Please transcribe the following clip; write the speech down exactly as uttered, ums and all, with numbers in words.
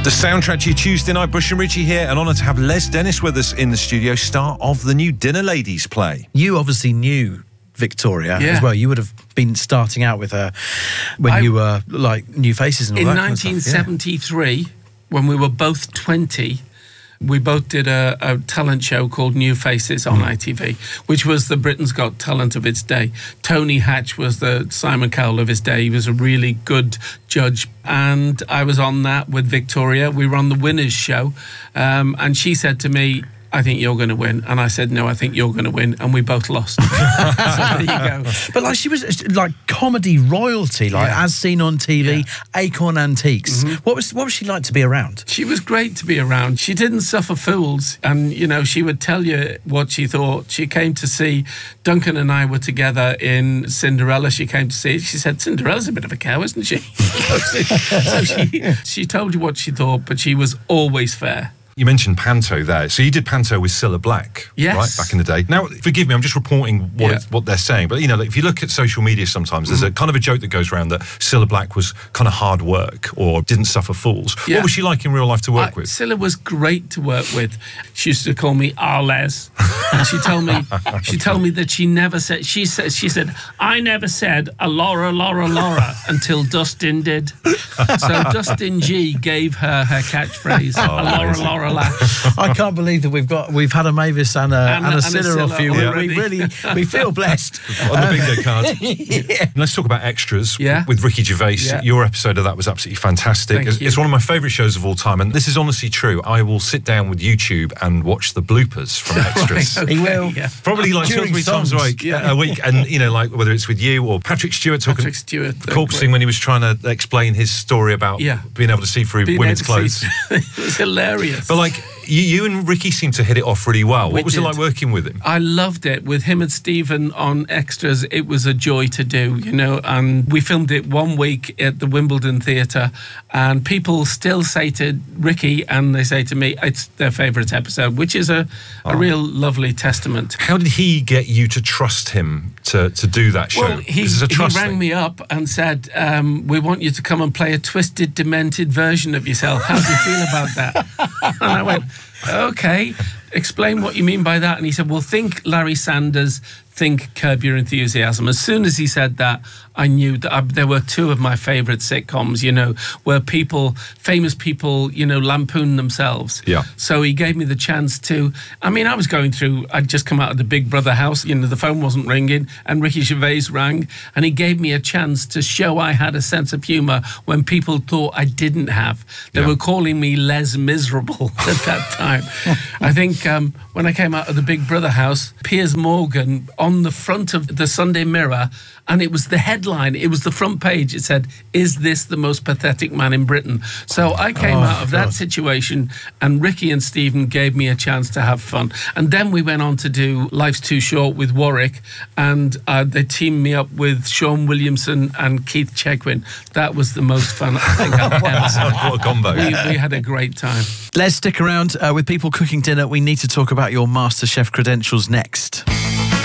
The soundtrack to your Tuesday night, Bush and Richie here, an honour to have Les Dennis with us in the studio, star of the new Dinner Ladies play. You obviously knew Victoria yeah. as well. You would have been starting out with her when I, you were like New Faces and all in that nineteen seventy-three, kind of stuff, yeah. when we were both twenty, we both did a, a talent show called New Faces on mm. I T V, which was the Britain's Got Talent of its day. Tony Hatch was the Simon Cowell of his day. He was a really good judge. And I was on that with Victoria. We were on the Winners show. Um, and she said to me, I think you're going to win. And I said, no, I think you're going to win. And we both lost. So there you go. But like she was like comedy royalty, like yeah. as seen on T V, yeah. Acorn Antiques. Mm-hmm. What was what was she like to be around? She was great to be around. She didn't suffer fools. And, you know, she would tell you what she thought. She came to see, Duncan and I were together in Cinderella. She came to see it. She said, Cinderella's a bit of a cow, isn't she? So she, she told you what she thought, but she was always fair. You mentioned Panto there. So you did Panto with Cilla Black, yes. right, back in the day. Now, forgive me, I'm just reporting what, yeah. it's, what they're saying. But, you know, like, if you look at social media sometimes, there's mm. a kind of a joke that goes around that Cilla Black was kind of hard work or didn't suffer fools. Yeah. What was she like in real life to work I, with? Cilla was great to work with. She used to call me Arles. And she told me she told me that she never said, she said, she said, I never said a Laura, Laura, Laura until Dustin did. So Dustin G gave her her catchbird, oh, a Laura, Laura, Laura. I can't believe that we've got we've had a Mavis and a, and, and a Cilla off you. Yeah. We really we feel blessed on the bingo card. yeah. Let's talk about Extras yeah. with Ricky Gervais. Yeah. Your episode of that was absolutely fantastic. Thank it's, you. it's one of my favourite shows of all time, and this is honestly true. I will sit down with YouTube and watch the bloopers from Extras. Right, okay. He will yeah. probably like two or three songs. times a week, yeah. a week, and you know, like whether it's with you or Patrick Stewart talking Patrick Stewart, corpsing when he was trying to explain his story about yeah. being able to see through being women's clothes. It was hilarious. But like. You, you and Ricky seem to hit it off really well. We what was did. it like working with him? I loved it. With him and Stephen on Extras, it was a joy to do, you know, and we filmed it one week at the Wimbledon Theatre, and people still say to Ricky, and they say to me, it's their favourite episode, which is a, oh. a real lovely testament. How did he get you to trust him to, to do that show? Well, he, this is a trust he rang thing. me up and said, um, we want you to come and play a twisted, demented version of yourself. How do you feel about that? And I went, okay, explain what you mean by that. And he said, well, think Larry Sanders, think Curb Your Enthusiasm. As soon as he said that, I knew that I, there were two of my favourite sitcoms, you know, where people, famous people, you know, lampoon themselves. Yeah. So he gave me the chance to, I mean, I was going through, I'd just come out of the Big Brother house, you know, the phone wasn't ringing, and Ricky Gervais rang, and he gave me a chance to show I had a sense of humour when people thought I didn't have. They yeah. were calling me Les Miserable at that time. I think um, when I came out of the Big Brother house, Piers Morgan on the front of the Sunday Mirror, and it was the headline, it was the front page, it said, is this the most pathetic man in Britain? So I came oh, out of God. that situation, and Ricky and Stephen gave me a chance to have fun. And then we went on to do Life's Too Short with Warwick, and uh, they teamed me up with Sean Williamson and Keith Chegwin. That was the most fun I think I've ever had. What a combo. We, we had a great time. Let's stick around uh, with people cooking dinner. We need to talk about your MasterChef credentials next.